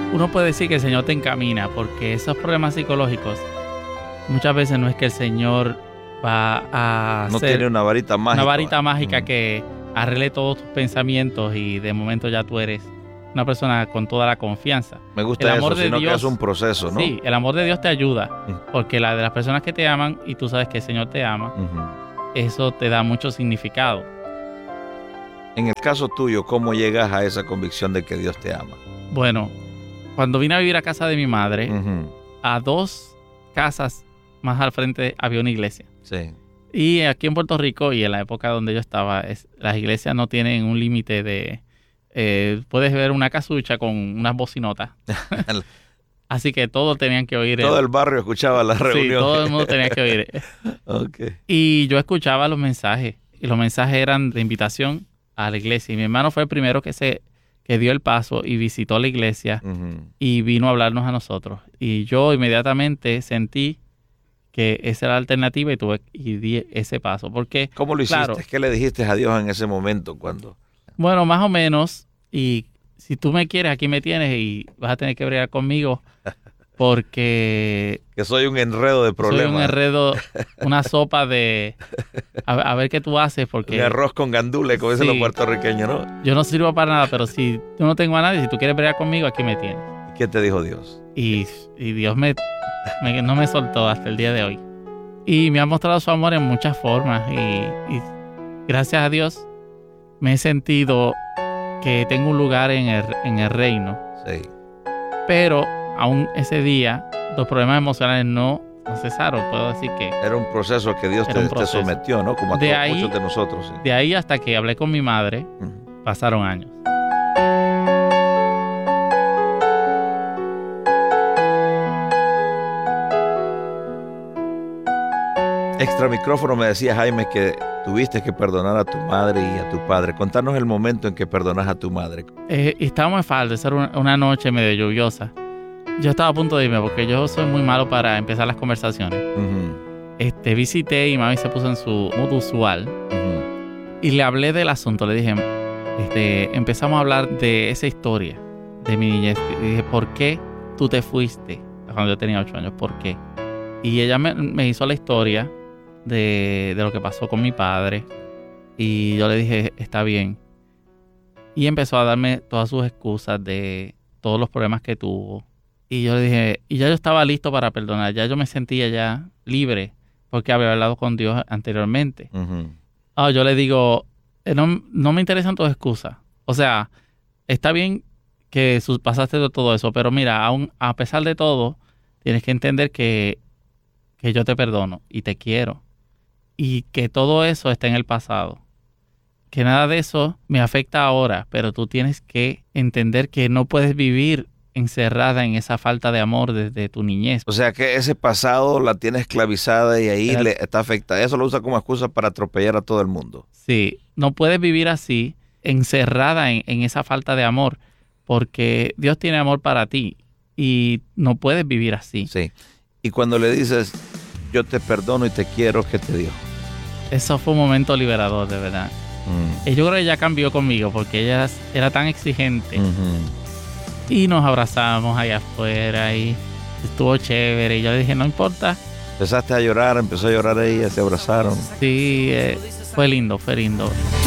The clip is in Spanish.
uno puede decir que el Señor te encamina, porque esos problemas psicológicos muchas veces no es que el Señor va a No hacer tiene una varita mágica. Que arregle todos tus pensamientos y de momento ya tú eres una persona con toda la confianza. Me gusta el amor eso, de sino Dios, que es un proceso, ¿no? Sí, el amor de Dios te ayuda, porque la de las personas que te aman y tú sabes que el Señor te ama, eso te da mucho significado. En el caso tuyo, ¿cómo llegas a esa convicción de que Dios te ama? Bueno, cuando vine a vivir a casa de mi madre, a 2 casas más al frente había una iglesia. Sí. Y aquí en Puerto Rico, y en la época donde yo estaba, las iglesias no tienen un límite de... puedes ver una casucha con unas bocinotas. Así que todos tenían que oír. Todo el barrio escuchaba la reunión. Sí, todo el mundo tenía que oír. Okay. Y yo escuchaba los mensajes. Y los mensajes eran de invitación a la iglesia. Y mi hermano fue el primero que dio el paso y visitó la iglesia y vino a hablarnos a nosotros. Y yo inmediatamente sentí que esa era la alternativa y di ese paso. Porque, ¿cómo lo hiciste? Claro, ¿Qué le dijiste a Dios en ese momento? Bueno, más o menos. Y si tú me quieres, aquí me tienes y vas a tener que bregar conmigo porque... Que soy un enredo de problemas. Soy un enredo, una sopa de... A ver qué tú haces porque... Un arroz con gandules, como dicen los puertorriqueños, ¿no? Yo no sirvo para nada, pero si tú no tengo a nadie, si tú quieres bregar conmigo, aquí me tienes. ¿Qué te dijo Dios? Y Dios no me soltó hasta el día de hoy. Y me ha mostrado su amor en muchas formas y gracias a Dios me he sentido que tengo un lugar en el reino. Sí. Pero aún ese día los problemas emocionales no cesaron, puedo decir que... Era un proceso que Dios te sometió, ¿no? Como a muchos de nosotros. Sí. De ahí hasta que hablé con mi madre, pasaron años. Extra micrófono me decía Jaime que tuviste que perdonar a tu madre y a tu padre. Contanos el momento en que perdonas a tu madre. Estábamos en falda, esa era una noche medio lluviosa. Yo estaba a punto de irme porque yo soy muy malo para empezar las conversaciones. Visité y mami se puso en su modo usual y le hablé del asunto. Le dije, empezamos a hablar de esa historia de mi niñez. Y dije, ¿por qué tú te fuiste cuando yo tenía 8 años? ¿Por qué? Y ella me hizo la historia de lo que pasó con mi padre y yo le dije, está bien. Y empezó a darme todas sus excusas de todos los problemas que tuvo. Y yo le dije, y ya yo estaba listo para perdonar, ya yo me sentía ya libre porque había hablado con Dios anteriormente. Yo le digo, no me interesan tus excusas. O sea, está bien que pasaste de todo eso, pero mira, aún a pesar de todo, tienes que entender que yo te perdono y te quiero. Y que todo eso está en el pasado. Que nada de eso me afecta ahora, pero tú tienes que entender que no puedes vivir encerrada en esa falta de amor desde tu niñez. O sea que ese pasado la tiene esclavizada y ahí le está afectada. Eso lo usa como excusa para atropellar a todo el mundo. Sí, no puedes vivir así, encerrada en esa falta de amor, porque Dios tiene amor para ti y no puedes vivir así. Sí. Y cuando le dices, yo te perdono y te quiero, ¿qué te dijo? Eso fue un momento liberador, de verdad. Y yo creo que ella cambió conmigo porque ella era tan exigente. Y nos abrazamos allá afuera y estuvo chévere. Y yo le dije, no importa. Empezaste a llorar, empezó a llorar ella, se abrazaron. Sí, fue lindo, fue lindo.